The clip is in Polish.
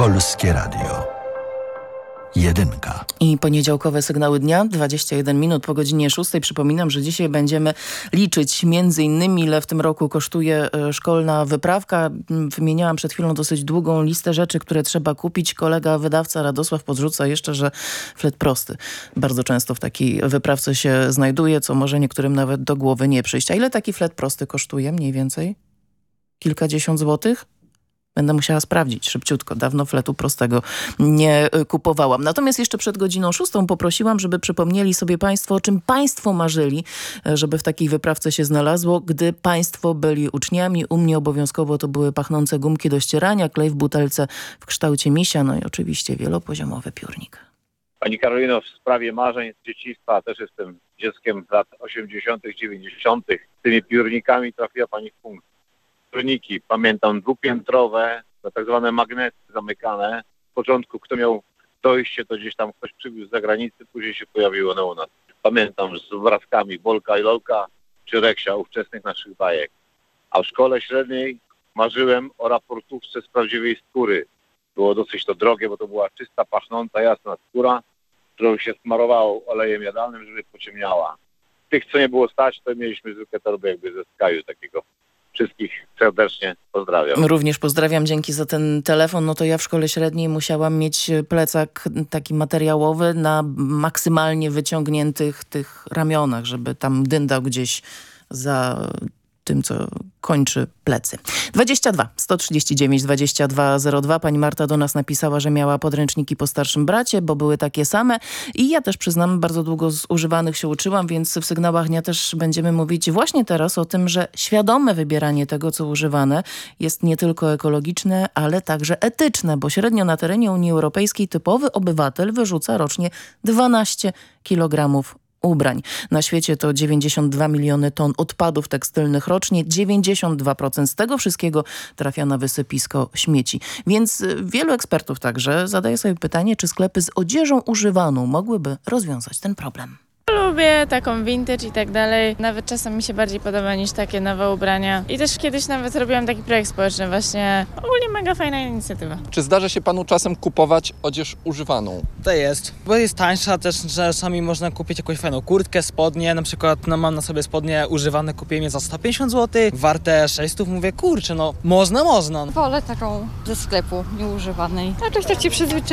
Polskie Radio. Jedynka. I poniedziałkowe sygnały dnia, 21 minut po godzinie 6. Przypominam, że dzisiaj będziemy liczyć między innymi, ile w tym roku kosztuje szkolna wyprawka. Wymieniałam przed chwilą dosyć długą listę rzeczy, które trzeba kupić. Kolega wydawca Radosław podrzuca jeszcze, że flet prosty bardzo często w takiej wyprawce się znajduje, co może niektórym nawet do głowy nie przyjść. A ile taki flet prosty kosztuje mniej więcej? Kilkadziesiąt złotych? Będę musiała sprawdzić szybciutko. Dawno fletu prostego nie kupowałam. Natomiast jeszcze przed godziną 6 poprosiłam, żeby przypomnieli sobie państwo, o czym państwo marzyli, żeby w takiej wyprawce się znalazło, gdy państwo byli uczniami. U mnie obowiązkowo to były pachnące gumki do ścierania, klej w butelce w kształcie misia, no i oczywiście wielopoziomowy piórnik. Pani Karolino, w sprawie marzeń z dzieciństwa, też jestem dzieckiem lat 80., 90. Tymi piórnikami trafiła pani w punkt. Piórniki, pamiętam, dwupiętrowe, tak zwane magnety zamykane. W początku kto miał dojście, to gdzieś tam ktoś przywiózł z zagranicy, później się pojawiło one u nas. Pamiętam z obrazkami Bolka i Lolka czy Reksia, ówczesnych naszych bajek. A w szkole średniej marzyłem o raportówce z prawdziwej skóry. Było dosyć to drogie, bo to była czysta, pachnąca, jasna skóra, którą się smarowało olejem jadalnym, żeby pociemniała. Tych, co nie było stać, to mieliśmy zwykłe torby jakby ze Skaju takiego. Wszystkich serdecznie pozdrawiam. Również pozdrawiam, dzięki za ten telefon. No to ja w szkole średniej musiałam mieć plecak taki materiałowy na maksymalnie wyciągniętych tych ramionach, żeby tam dyndał gdzieś za tym, co kończy plecy. 22 139 2202. Pani Marta do nas napisała, że miała podręczniki po starszym bracie, bo były takie same. I ja też przyznam, bardzo długo z używanych się uczyłam, więc w sygnałach dnia też będziemy mówić właśnie teraz o tym, że świadome wybieranie tego, co używane, jest nie tylko ekologiczne, ale także etyczne, bo średnio na terenie Unii Europejskiej typowy obywatel wyrzuca rocznie 12 kilogramów ubrań. Na świecie to 92 miliony ton odpadów tekstylnych rocznie. 92% z tego wszystkiego trafia na wysypisko śmieci. Więc wielu ekspertów także zadaje sobie pytanie, czy sklepy z odzieżą używaną mogłyby rozwiązać ten problem. Lubię taką vintage i tak dalej. Nawet czasem mi się bardziej podoba niż takie nowe ubrania. I też kiedyś nawet robiłam taki projekt społeczny właśnie. Ogólnie mega fajna inicjatywa. Czy zdarza się panu czasem kupować odzież używaną? To jest, bo jest tańsza też, że czasami można kupić jakąś fajną kurtkę, spodnie, na przykład mam na sobie spodnie używane, kupiłem je za 150 zł, warte 600, mówię, kurczę, no można. Wolę taką ze sklepu, nieużywanej. Jakoś tak się przyzwyczaiłam.